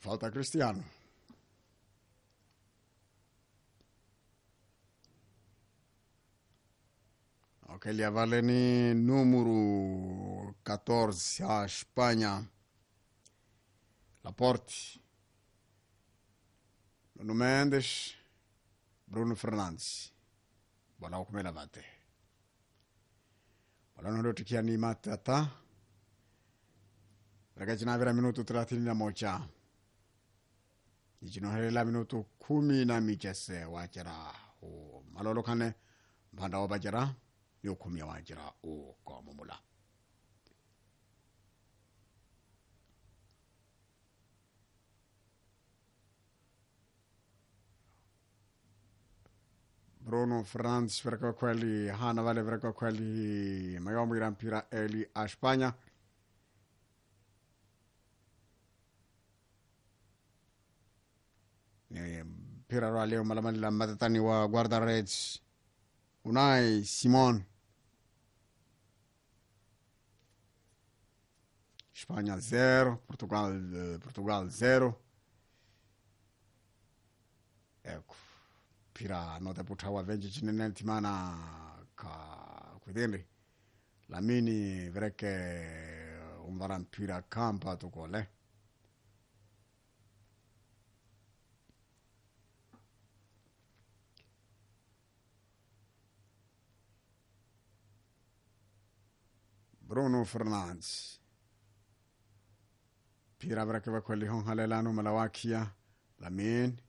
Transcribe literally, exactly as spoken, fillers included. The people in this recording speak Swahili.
Falta Cristiano. Ok, ele vale ni número catorze a Espanha. Laporte. Nuno Mendes. Bruno Fernandes. Bola ukumela mate. Bola nondo tikia ni mate ata. Ragazzi navera minuto thelathini na moja. Ichinohelela minuto kumi na michese wachera. O malolo kane mpanda wabajera. Yokumia wajera o kwa mumula. Bruno Fernandes verkwa kweli hana vale verkwa kweli mayomu irampira eli a Spagna. Pira ro leo malamani la matatani wa guarda Reds. Unai Simon. Spagna zero, Portugal Portugal zero. Ecco. Pira nota putawa venji chinene timana ka kwidende. Lamini vereke umvaran pira kampa tukole. Bruno Fernandes. Pira vereke va quelli hon halelano malawakia. Lamin.